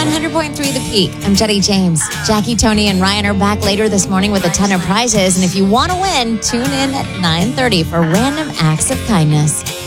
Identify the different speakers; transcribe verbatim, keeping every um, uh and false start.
Speaker 1: one hundred point three The Peak. I'm Jenny James. Jackie, Tony, and Ryan are back later this morning with a ton of prizes. And if you want to win, tune in at nine thirty for Random Acts of Kindness.